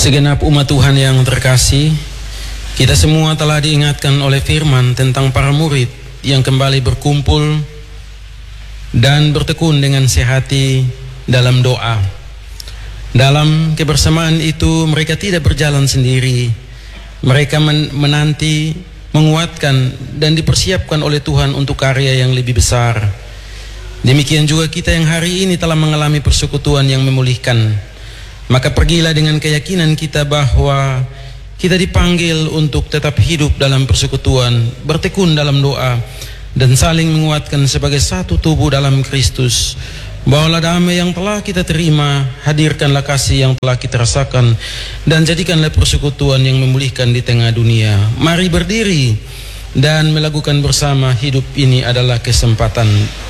Segenap umat Tuhan yang terkasih, kita semua telah diingatkan oleh firman tentang para murid yang kembali berkumpul dan bertekun dengan sehati dalam doa. Dalam kebersamaan itu mereka tidak berjalan sendiri. Mereka menanti, menguatkan dan dipersiapkan oleh Tuhan untuk karya yang lebih besar. Demikian juga kita yang hari ini telah mengalami persekutuan yang memulihkan. Maka pergilah dengan keyakinan kita bahwa kita dipanggil untuk tetap hidup dalam persekutuan, bertekun dalam doa, dan saling menguatkan sebagai satu tubuh dalam Kristus. Bawalah damai yang telah kita terima, hadirkanlah kasih yang telah kita rasakan, dan jadikanlah persekutuan yang memulihkan di tengah dunia. Mari berdiri dan melakukan bersama, hidup ini adalah kesempatan